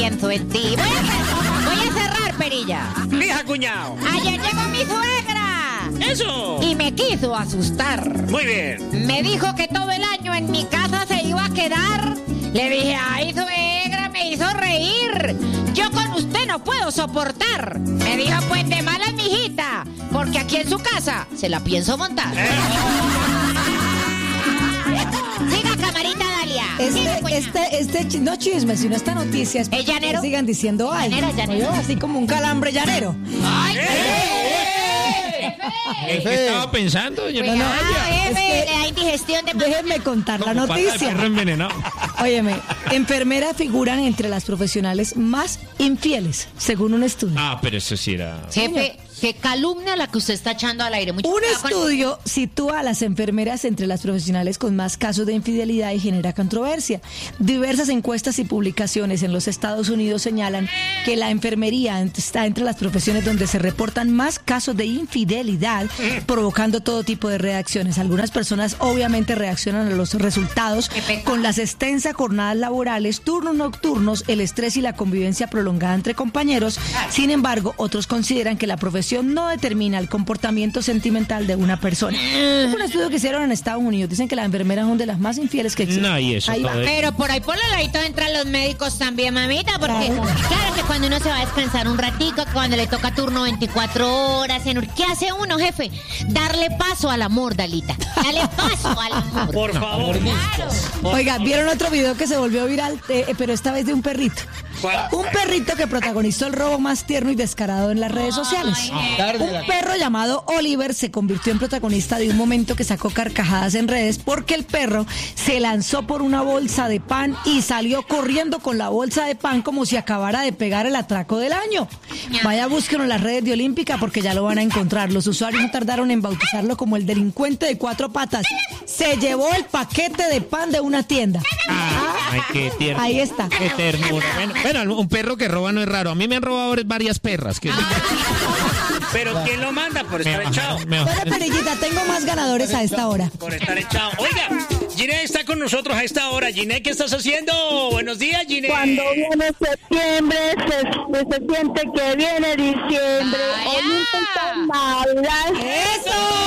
pienso en ti. Voy a cerrar, Perilla. Lija, cuñado. Ayer llegó mi suegra. ¡Eso! Y me quiso asustar. Muy bien. Me dijo que todo el año en mi casa se iba a quedar. Le dije, ay, suegra, me hizo reír. Yo con usted no puedo soportar. Me dijo, pues de malas, mijita, porque aquí en su casa se la pienso montar. Siga, camarita Dalia. No chisme, sino esta noticia es ¿Es llanero? que sigan diciendo, ay, Llanero. así como un calambre llanero. ¡Ay, ¿Qué estaba pensando, doña Cuidado, Natalia? jefe, es que- le da indigestión de... Déjenme contar la Como pata de noticia. perro envenenado. Óyeme, enfermeras figuran entre las profesionales más infieles, según un estudio. Ah, pero eso sí era... Jefe, qué calumnia la que usted está echando al aire. Mucho Un cuidado con- estudio sitúa a las enfermeras entre las profesionales con más casos de infidelidad y genera controversia. Diversas encuestas y publicaciones en los Estados Unidos señalan que la enfermería está entre las profesiones donde se reportan más casos de infidelidad, provocando todo tipo de reacciones. Algunas personas obviamente reaccionan a los resultados con las extensas jornadas laborales, turnos nocturnos, el estrés y la convivencia prolongada entre compañeros. Sin embargo, otros consideran que la profesión no determina el comportamiento sentimental de una persona. Es un estudio que hicieron en Estados Unidos. Dicen que las enfermeras son de las más infieles que existen. No, y eso Ahí va. todo. Pero por ahí por los laditos entran los médicos también, mamita, porque claro que cuando uno se va a descansar un ratico, cuando le toca turno 24 horas, ¿qué hace uno, jefe? Darle paso al amor, Dalita. Dale paso al amor. Por favor. Claro. Oiga, ¿vieron otro video que se volvió viral? Pero esta vez de un perrito. ¿Cuál? Un perrito que protagonizó el robo más tierno y descarado en las redes sociales. Un perro llamado Oliver se convirtió en protagonista de un momento que sacó carcajadas en redes porque el perro se lanzó por una bolsa de pan y salió corriendo con la bolsa de pan como si acabara de pegar el atraco del año. Vaya, búsquenlo en las redes de Olímpica porque ya lo van a encontrar. Los usuarios no tardaron en bautizarlo como el delincuente de 4 patas. Se llevó el paquete de pan de una tienda. Ay, qué tierno. Ahí está. Qué ternura. Bueno, un perro que roba no es raro. A mí me han robado varias perras. Pero ¿quién lo manda? Por estar echado. Bueno, Perillita, tengo más ganadores a esta hora. Por estar echado. Oiga, Ginette está con nosotros a esta hora. Ginette, ¿qué estás haciendo? Buenos días, Ginette. Cuando viene septiembre, se siente que viene diciembre. Vaya. Hoy intentan Navidad. ¡Eso!